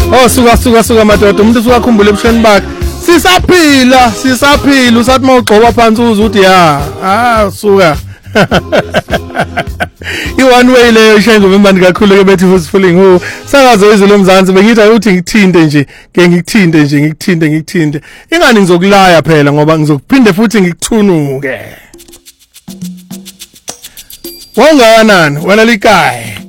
Oh suka madoda umuntu usukakhumbula ebusheni bakhe. Sisaphila usathi mawugcoba phansi uzuthi suka. I-one way leyo ishengo memandi kakhulu ke bethi Fusifulling sakazo izwe lomzansi bengithi ukuthi ngikuthinte nje ngikuthinte ingani ngizokulaya phela ngoba ngizokuphinde futhi ngikuthunuke. Wongakanani wena likayi